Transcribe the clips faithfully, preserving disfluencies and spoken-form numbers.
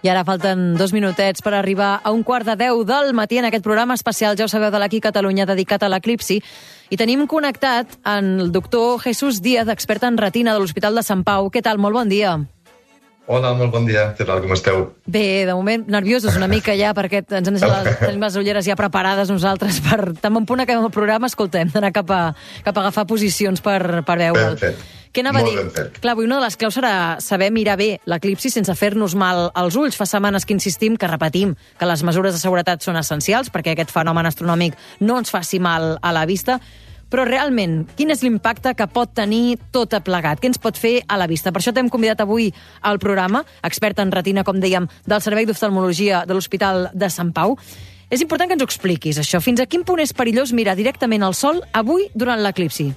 I ara falten dos minutets per arribar a un quart de deu del matí en aquest programa especial, ja ho sabeu, de l'Aquí Catalunya, dedicat a l'eclipsi. I tenim connectat en el doctor Jesús Díaz, expert en retina de l'Hospital de Sant Pau. Què tal? Molt bon dia. Hola, molt bon dia. Què tal, com esteu? Bé, de moment nerviosos una mica ja, perquè ens han deixat les, tenim les ulleres ja preparades nosaltres per... Tan bon punt acabem el programa, escoltem, d'anar cap a, cap a agafar posicions per, per veure'l. Ben fet. Què anava a Molt dir? ben fet. Clar, avui una de les claus serà saber mirar bé l'eclipsi sense fer-nos mal als ulls. Fa setmanes que insistim, que repetim, que les mesures de seguretat són essencials perquè aquest fenomen astronòmic no ens faci mal a la vista. Però realment, quin és l'impacte que pot tenir tot plegat? Què ens pot fer a la vista? Per això t'hem convidat avui al programa, expert en retina, com dèiem, del Servei d'Oftalmologia de l'Hospital de Sant Pau. És important que ens ho expliquis, això. Fins a quin punt és perillós mirar directament al sol avui durant l'eclipsi?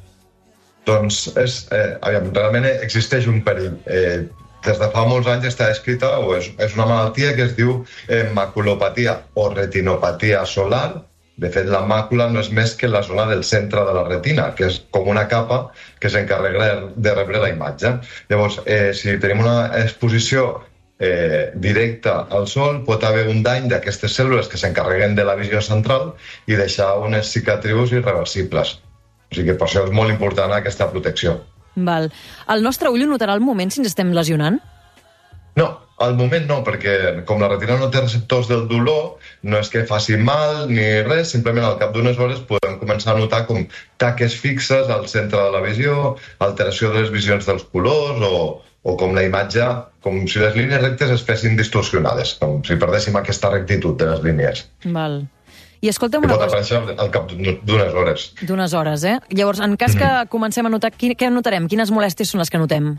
Doncs, és, eh, aviam, realment existeix un perill. Eh, des de fa molts anys està escrita, o és, és una malaltia que es diu eh, maculopatia o retinopatia solar. De fet, la màcula no és més que la zona del centre de la retina, que és com una capa que s'encarrega de rebre la imatge. Llavors, eh, si tenim una exposició eh, directa al sol, pot haver un dany d'aquestes cèl·lules que s'encarreguen de la visió central i deixar unes cicatrius irreversibles. O sigui que per això és molt important aquesta protecció. Val. El nostre ull ho notarà al moment si ens estem lesionant? No, al moment no, perquè com la retina no té receptors del dolor, no és que faci mal ni res, simplement al cap d'unes hores podem començar a notar com taques fixes al centre de la visió, alteració de les visions dels colors o, o com la imatge, com si les línies rectes es fessin distorsionades, com si perdéssim aquesta rectitud de les línies. Val. I escolta'm Que una pot cosa... aparèixer al cap d'unes hores. D'unes hores, eh? Llavors, en cas que comencem a notar, què notarem? Quines molèsties són les que notem?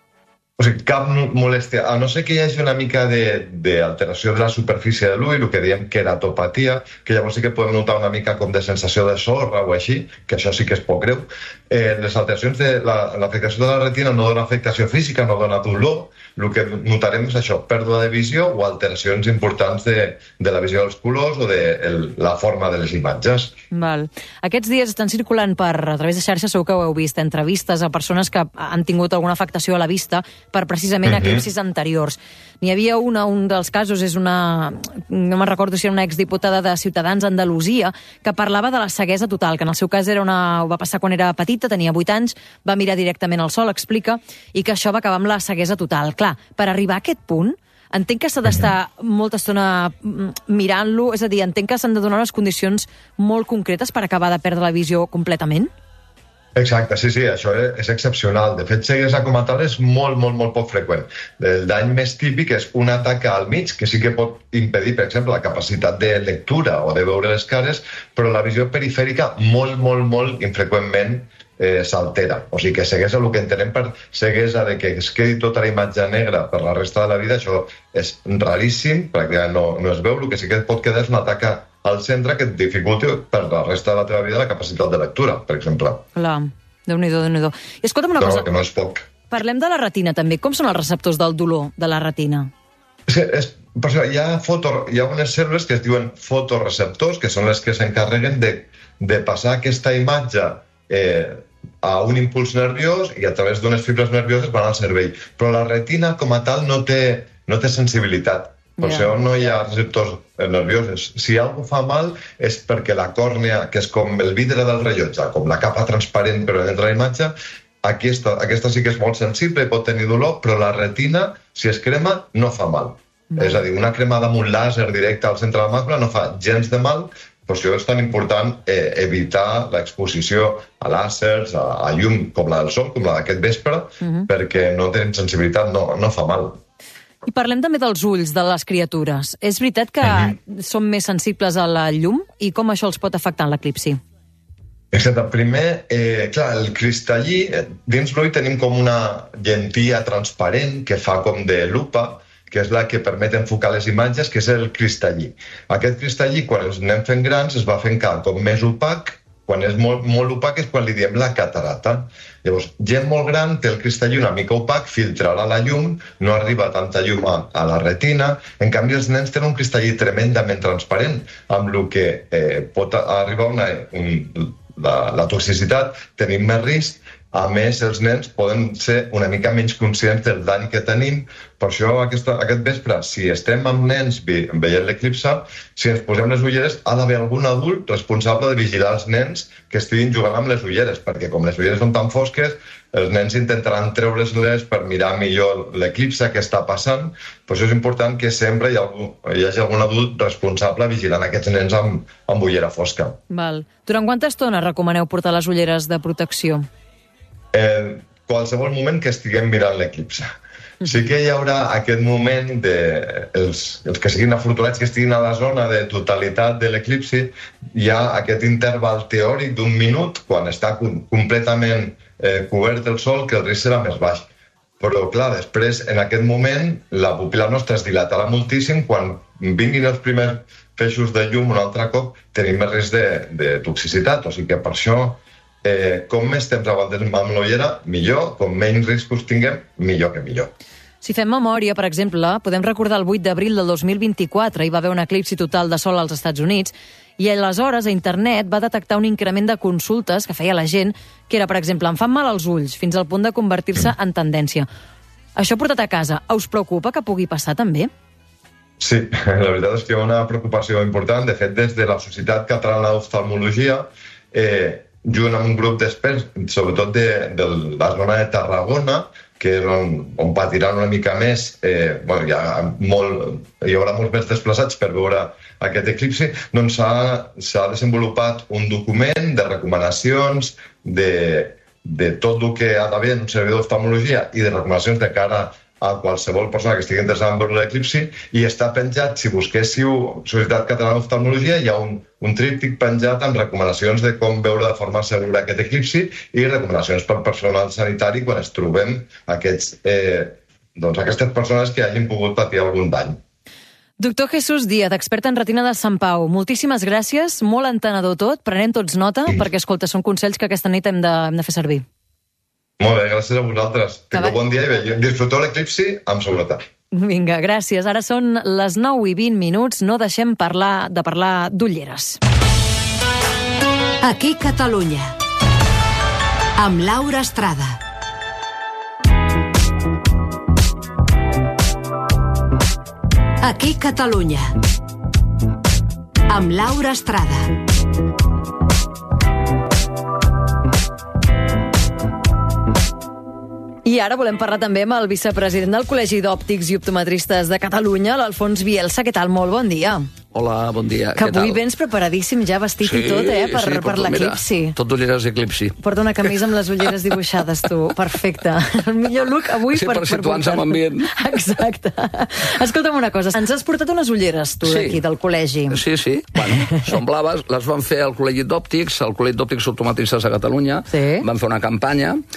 O sigui, cap molèstia, a no ser que hi hagi una mica d'alteració de, de la superfície de l'ull, el que diem queratopatia, que llavors sí que podem notar una mica com de sensació de sorra o així, que això sí que és poc greu. Eh, les alteracions de l'afectació de la retina no dona afectació física, no dona dolor. El que notarem és això, pèrdua de visió o alteracions importants de, de la visió dels colors o de el, la forma de les imatges. Val. Aquests dies estan circulant per, a través de xarxes, segur que ho heu vist, entrevistes a persones que han tingut alguna afectació a la vista per precisament uh-huh. eclipsis anteriors. N'hi havia una, un dels casos, és una, no me'n recordo si era una exdiputada de Ciutadans a Andalusia, que parlava de la ceguesa total, que en el seu cas era una, ho va passar quan era petita, tenia vuit anys, va mirar directament al sol, explica, i que això va acabar amb la ceguesa total. Clar, per arribar a aquest punt, entenc que s'ha d'estar molta estona mirant-lo, és a dir, entenc que s'han de donar unes condicions molt concretes per acabar de perdre la visió completament? Exacte, sí, sí, això és excepcional. De fet, ceguesa com a tal és molt, molt, molt poc freqüent. El dany més típic és una taca al mig, que sí que pot impedir, per exemple, la capacitat de lectura o de veure les cares, però la visió perifèrica molt, molt, molt infreqüentment eh, s'altera. O sigui que ceguesa, el que entenem per ceguesa de que es quedi tota la imatge negra per la resta de la vida, això és raríssim, pràcticament no, no es veu. El que sí que et pot quedar és una taca al centre que et dificulti per la resta de la teva vida la capacitat de lectura, per exemple. Clar, Déu-n'hi-do, Déu-n'hi-do. I escolta'm una no, cosa, que no és poc. Parlem de la retina també. Com són els receptors del dolor de la retina? És que és, per això, hi, ha foto, hi ha unes cèl·lules que es diuen fotoreceptors, que són les que s'encarreguen de, de passar aquesta imatge eh, a un impuls nerviós i a través d'unes fibres nervioses van al cervell. Però la retina, com a tal, no té, no té sensibilitat. Per yeah. això no hi ha receptors nerviosos. Si algú fa mal és perquè la còrnea, que és com el vidre del rellotge, com la capa transparent però dintre la imatge, aquesta, aquesta sí que és molt sensible i pot tenir dolor, però la retina, si es crema, no fa mal. Mm. És a dir, una cremada amb un làser directe al centre de la màcula no fa gens de mal, per això és tan important eh, evitar l'exposició a làsers, a, a llum com la del sol, com la d'aquest vespre, mm-hmm. perquè no tenen sensibilitat, no, no fa mal. I parlem també dels ulls de les criatures. És veritat que mm-hmm. són més sensibles a la llum i com això els pot afectar en l'eclipsi? Exacte. Primer, eh, clar, el cristallí, eh, dins l'ull tenim com una lentilla transparent que fa com de lupa, que és la que permet enfocar les imatges, que és el cristallí. Aquest cristallí, quan ens anem fent grans, es va fent cada cop més opac. Quan és molt, molt opac és quan li diem la catarata. Llavors, gent molt gran té el cristallí una mica opac, filtrarà la llum, no arriba tanta llum a, a la retina. En canvi, els nens tenen un cristallí tremendament transparent, amb el que eh, pot arribar una, un, la, la toxicitat, tenim més risc A més, els nens poden ser una mica menys conscients del dany que tenim. Per això, aquesta, aquest vespre, si estem amb nens veient l'eclipse, si ens posem les ulleres, ha d'haver algun adult responsable de vigilar els nens que estiguin jugant amb les ulleres, perquè com les ulleres són tan fosques, els nens intentaran treure's-les per mirar millor l'eclipse que està passant. Per això és important que sempre hi, ha algú, hi hagi algun adult responsable vigilant aquests nens amb, amb ullera fosca. Val. Durant quanta estona recomaneu portar les ulleres de protecció? Eh, qualsevol moment que estiguem mirant l'eclipse. Sí que hi haurà aquest moment de els, els que siguin afortunats que estiguin a la zona de totalitat de l'eclipsi, hi ha aquest interval teòric d'un minut quan està com, completament eh, cobert el sol, que el risc serà més baix. Però clar, després en aquest moment la pupil·la nostra es dilatarà moltíssim. Quan vinguin els primers feixos de llum un altre cop tenim més risc de, de toxicitat, o sigui que per això Eh, com més temps aguantem amb l'ullera, millor. Com menys riscos tinguem, millor que millor. Si fem memòria, per exemple, podem recordar el vuit d'abril del dos mil vint-i-quatre, hi va haver un eclipsi total de sol als Estats Units, i aleshores a internet va detectar un increment de consultes que feia la gent, que era, per exemple, em fan mal els ulls, fins al punt de convertir-se en tendència. Això portat a casa, us preocupa que pugui passar també? Sí, la veritat és que hi ha una preocupació important. De fet, des de la Societat Catalana d'Oftalmologia, eh, junt amb un grup d'experts, sobretot de, de la zona de Tarragona, que és on, on patiran una mica més, eh, bueno, hi, ha molt, hi haurà molts més desplaçats per veure aquest eclipsi, doncs s'ha desenvolupat un document de recomanacions de, de tot el que ha d'haver en un servei d'oftalmologia i de recomanacions de cara a qualsevol persona que estigui interessada en veure l'eclipsi, i està penjat, si busquéssiu Societat Catalana d'Oftalmologia, hi ha un, un tríptic penjat amb recomanacions de com veure de forma segura aquest eclipsi i recomanacions per personal sanitari quan es trobem aquests, eh, doncs aquestes persones que hagin pogut patir algun dany. Doctor Jesús Díaz, expert en retina de Sant Pau, moltíssimes gràcies, molt entenedor tot, prenem tots nota, sí. Perquè, escolta, són consells que aquesta nit hem de, hem de fer servir. Molt bé, gràcies a vosaltres. Tingueu bon dia i disfruteu l'eclipsi amb seguretat. Vinga, gràcies. Ara són les nou i vint minuts. No deixem parlar de parlar d'ulleres. Aquí Catalunya. Amb Laura Estrada. Aquí Catalunya. Amb Laura Estrada. I ara volem parlar també amb el vicepresident del Col·legi d'Òptics i Optometristes de Catalunya, l'Alfons Bielsa. Què tal? Molt bon dia. Hola, bon dia. Que avui vens preparadíssim, ja vestit sí, i tot, eh, per, sí, per l'eclipsi. Tot d'ulleres d'eclipsi. Porta una camisa amb les ulleres dibuixades, tu. Perfecte. El millor look avui sí, per, per situar-nos en ambient. Exacte. Escolta'm una cosa, ens has portat unes ulleres, tu, sí. D'aquí, del col·legi. Sí, sí. Bueno, són blaves, les van fer al Col·legi d'Òptics, al Col·legi d'Òptics Optometristes de Catalunya. Sí. Van fer una campanya